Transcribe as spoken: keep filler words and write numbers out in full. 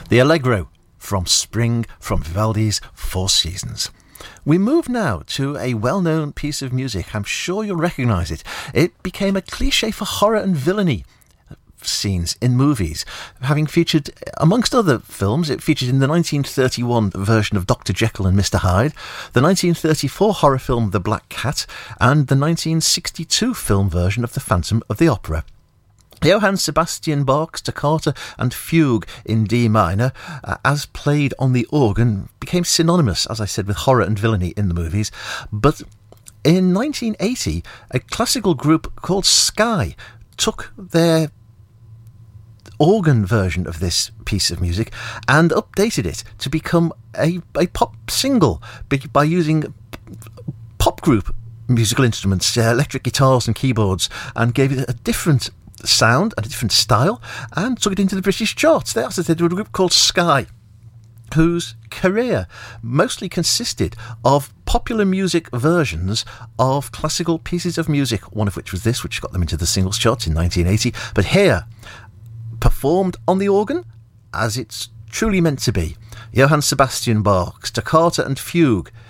the Allegro from Spring from Vivaldi's Four Seasons. We move now to a well-known piece of music. I'm sure you'll recognise it. It became a cliché for horror and villainy scenes in movies, having featured, amongst other films, it featured in the nineteen thirty-one version of Doctor Jekyll and Mister Hyde, the nineteen thirty-four horror film The Black Cat, and the nineteen sixty-two film version of The Phantom of the Opera. Johann Sebastian Bach's Toccata and Fugue in D minor, uh, as played on the organ, became synonymous, as I said, with horror and villainy in the movies. But in nineteen eighty, a classical group called Sky took their organ version of this piece of music and updated it to become a, a pop single by using pop group musical instruments, uh, electric guitars and keyboards, and gave it a different sound and a different style, and took it into the British charts. They also did a group called Sky, whose career mostly consisted of popular music versions of classical pieces of music, one of which was this, which got them into the singles charts in nineteen eighty. But here, performed on the organ as it's truly meant to be, Johann Sebastian Bach's Toccata and Fugue